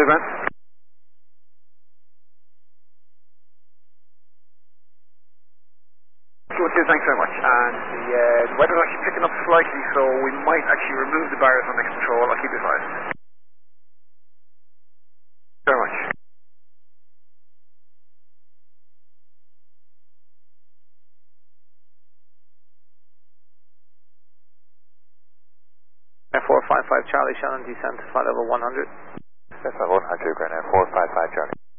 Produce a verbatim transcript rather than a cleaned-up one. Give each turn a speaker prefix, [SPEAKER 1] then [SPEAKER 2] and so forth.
[SPEAKER 1] Clear, Grant. Good, too, thanks very much. And the, uh, the weather's actually picking up slightly, so we might actually remove the barriers on next control. I'll keep you advised. Very much. four five five Charlie, Shannon, descent, flight level one hundred.
[SPEAKER 2] That's level one hundred, Grand Air four five five Charlie.